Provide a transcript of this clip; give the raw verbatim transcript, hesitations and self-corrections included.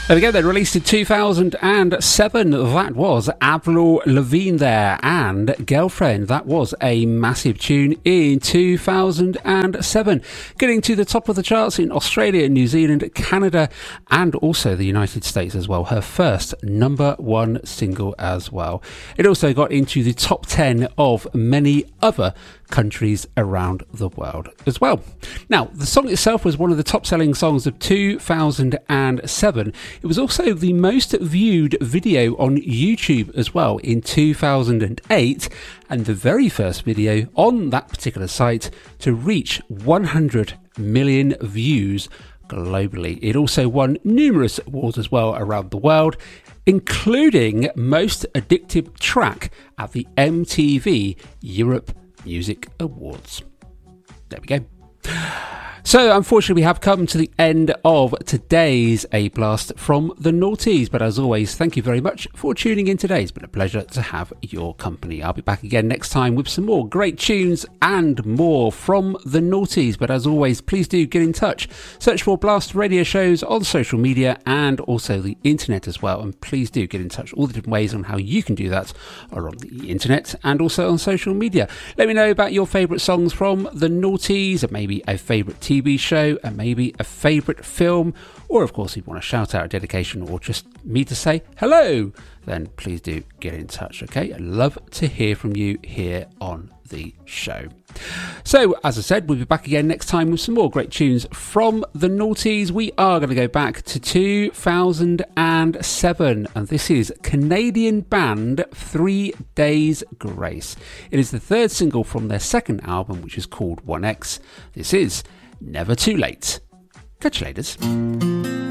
There we go, then, released in two thousand seven. That was Avril Lavigne there, and Girlfriend. That was a massive tune in two thousand seven. Getting to the top of the charts in Australia, New Zealand, Canada, and also the United States as well. Her first number one single as well. It also got into the top ten of many other countries around the world as well. Now, the song itself was one of the top selling songs of two thousand seven. It was also the most viewed video on YouTube as well in two thousand eight, and the very first video on that particular site to reach one hundred million views globally. It also won numerous awards as well around the world, including Most Addictive Track at the M T V Europe Music Awards. There we go. So, unfortunately, we have come to the end of today's A Blast from the Naughties. But as always, thank you very much for tuning in today. It's been a pleasure to have your company. I'll be back again next time with some more great tunes and more from the Naughties. But as always, please do get in touch. Search for Blast Radio shows on social media and also the internet as well. And please do get in touch. All the different ways on how you can do that are on the internet and also on social media. Let me know about your favourite songs from the Naughties, and maybe a favourite T V show, and maybe a favourite film, or of course if you want to shout out a dedication or just me to say hello, then please do get in touch. Okay, I'd love to hear from you here on the show. So, as I said, we'll be back again next time with some more great tunes from the Naughties. We are going to go back to two thousand seven, and this is Canadian band Three Days Grace. It is the third single from their second album, which is called one X. This is Never Too Late. Catch you later.